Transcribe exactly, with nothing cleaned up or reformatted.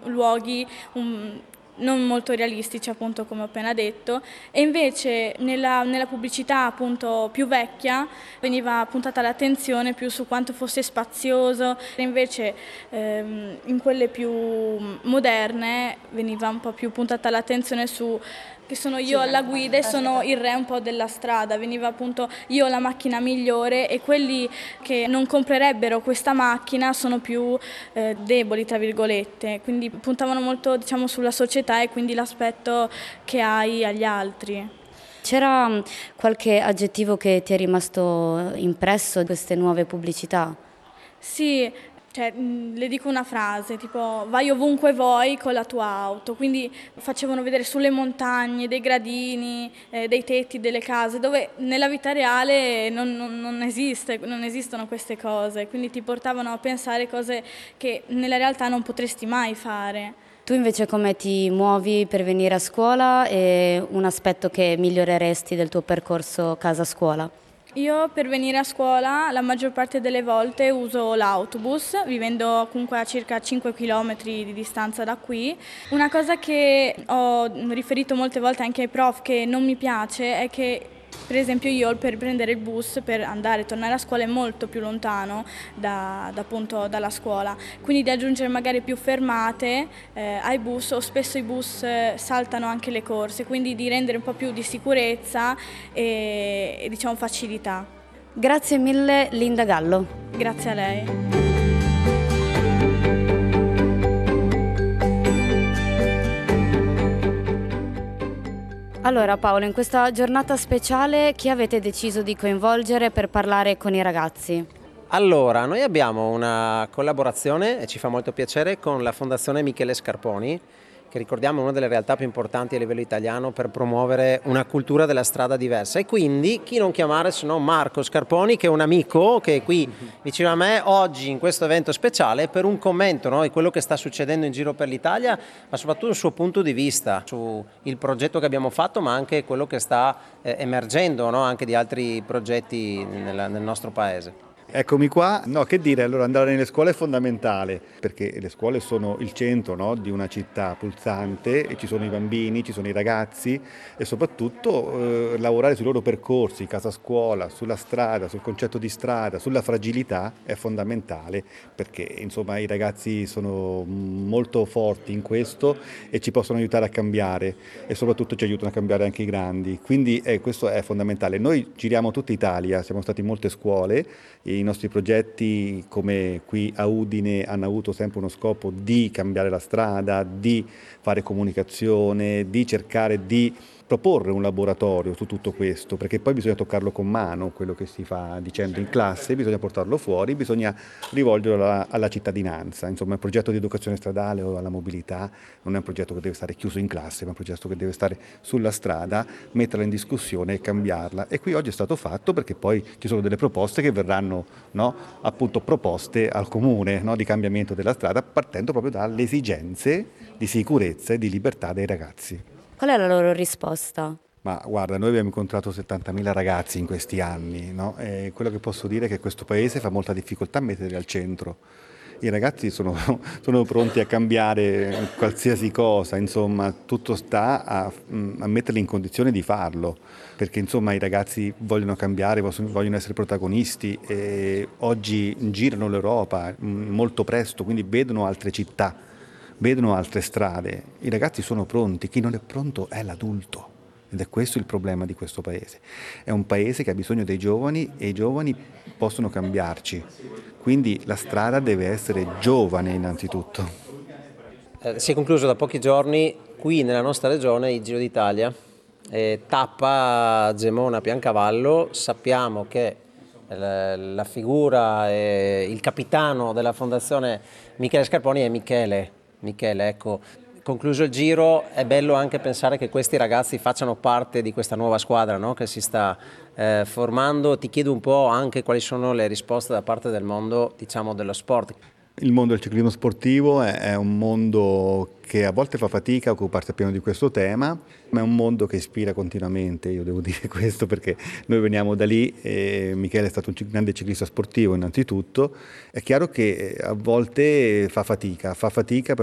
luoghi um, non molto realistici, appunto, come ho appena detto, e invece nella, nella pubblicità appunto più vecchia veniva puntata l'attenzione più su quanto fosse spazioso, e invece ehm, in quelle più moderne veniva un po' più puntata l'attenzione su che sono io alla guida e sono il re un po' della strada, veniva appunto io la macchina migliore e quelli che non comprerebbero questa macchina sono più eh, deboli, tra virgolette, quindi puntavano molto, diciamo, sulla società e quindi l'aspetto che hai agli altri. C'era qualche aggettivo che ti è rimasto impresso di queste nuove pubblicità? Sì, cioè, mh, le dico una frase, tipo vai ovunque vuoi con la tua auto, quindi facevano vedere sulle montagne dei gradini, eh, dei tetti delle case, dove nella vita reale non, non, non esiste, non esistono queste cose, quindi ti portavano a pensare cose che nella realtà non potresti mai fare. Tu invece come ti muovi per venire a scuola e un aspetto che miglioreresti del tuo percorso casa-scuola? Io per venire a scuola la maggior parte delle volte uso l'autobus, vivendo comunque a circa cinque chilometri di distanza da qui. Una cosa che ho riferito molte volte anche ai prof che non mi piace è che per esempio io per prendere il bus per andare e tornare a scuola è molto più lontano da, da appunto dalla scuola, quindi di aggiungere magari più fermate eh, ai bus, o spesso i bus eh, saltano anche le corse, quindi di rendere un po' più di sicurezza e, e diciamo facilità. Grazie mille Linda Gallo. Grazie a lei. Allora Paolo, in questa giornata speciale chi avete deciso di coinvolgere per parlare con i ragazzi? Allora, noi abbiamo una collaborazione, e ci fa molto piacere, con la Fondazione Michele Scarponi, che ricordiamo è una delle realtà più importanti a livello italiano per promuovere una cultura della strada diversa. E quindi chi non chiamare se no Marco Scarponi, che è un amico che è qui vicino a me oggi in questo evento speciale per un commento, no, di quello che sta succedendo in giro per l'Italia, ma soprattutto il suo punto di vista sul progetto che abbiamo fatto, ma anche quello che sta eh, emergendo, no, anche di altri progetti nella, nel nostro paese. Eccomi qua, no che dire, allora andare nelle scuole è fondamentale perché le scuole sono il centro, no, di una città pulsante e ci sono i bambini, ci sono i ragazzi e soprattutto eh, lavorare sui loro percorsi, casa scuola, sulla strada, sul concetto di strada, sulla fragilità è fondamentale perché insomma i ragazzi sono molto forti in questo e ci possono aiutare a cambiare e soprattutto ci aiutano a cambiare anche i grandi, quindi eh, questo è fondamentale. Noi giriamo tutta Italia, siamo stati in molte scuole. I nostri progetti come qui a Udine hanno avuto sempre uno scopo di cambiare la strada, di fare comunicazione, di cercare di proporre un laboratorio su tutto questo, perché poi bisogna toccarlo con mano, quello che si fa dicendo in classe, bisogna portarlo fuori, bisogna rivolgerlo alla, alla cittadinanza. Insomma, il progetto di educazione stradale o alla mobilità non è un progetto che deve stare chiuso in classe, ma è un progetto che deve stare sulla strada, metterla in discussione e cambiarla. E qui oggi è stato fatto perché poi ci sono delle proposte che verranno, no, appunto proposte al comune, no, di cambiamento della strada, partendo proprio dalle esigenze di sicurezza e di libertà dei ragazzi. Qual è la loro risposta? Ma guarda, noi abbiamo incontrato settantamila ragazzi in questi anni, no? E quello che posso dire è che questo paese fa molta difficoltà a metterli al centro. I ragazzi sono, sono pronti a cambiare qualsiasi cosa, insomma, tutto sta a, a metterli in condizione di farlo, perché insomma i ragazzi vogliono cambiare, vogliono essere protagonisti e oggi girano l'Europa molto presto, quindi vedono altre città. Vedono altre strade, i ragazzi sono pronti, chi non è pronto è l'adulto ed è questo il problema di questo paese. È un paese che ha bisogno dei giovani e i giovani possono cambiarci, quindi la strada deve essere giovane innanzitutto. Eh, si è concluso da pochi giorni qui nella nostra regione il Giro d'Italia, eh, tappa Gemona Piancavallo, sappiamo che la figura e il capitano della Fondazione Michele Scarponi è Michele. Michele, ecco, concluso il giro, è bello anche pensare che questi ragazzi facciano parte di questa nuova squadra, no? Che si sta eh, formando. Ti chiedo un po' anche quali sono le risposte da parte del mondo, diciamo, dello sport. Il mondo del ciclismo sportivo è, è un mondo che a volte fa fatica a occuparsi appieno di questo tema, ma è un mondo che ispira continuamente, io devo dire questo perché noi veniamo da lì e Michele è stato un grande ciclista sportivo innanzitutto, è chiaro che a volte fa fatica, fa fatica per